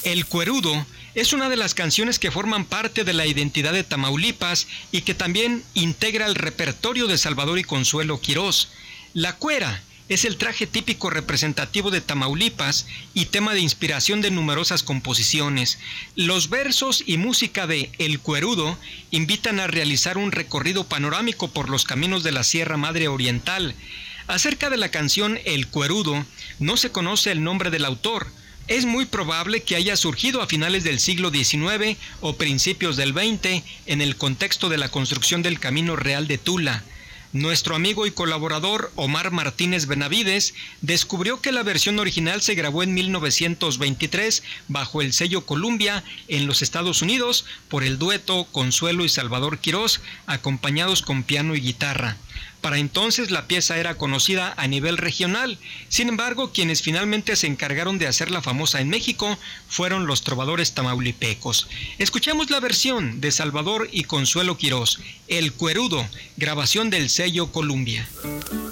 El Cuerudo es una de las canciones que forman parte de la identidad de Tamaulipas y que también integra el repertorio de Salvador y Consuelo Quirós. La cuera es el traje típico representativo de Tamaulipas y tema de inspiración de numerosas composiciones. Los versos y música de El Cuerudo invitan a realizar un recorrido panorámico por los caminos de la Sierra Madre Oriental. Acerca de la canción El Cuerudo, no se conoce el nombre del autor. Es muy probable que haya surgido a finales del siglo XIX o principios del XX en el contexto de la construcción del Camino Real de Tula. Nuestro amigo y colaborador Omar Martínez Benavides descubrió que la versión original se grabó en 1923 bajo el sello Columbia en los Estados Unidos por el dueto Consuelo y Salvador Quirós, acompañados con piano y guitarra. Para entonces la pieza era conocida a nivel regional. Sin embargo, quienes finalmente se encargaron de hacerla famosa en México fueron los trovadores tamaulipecos. Escuchamos la versión de Salvador y Consuelo Quirós, El Cuerudo, grabación del sello Columbia.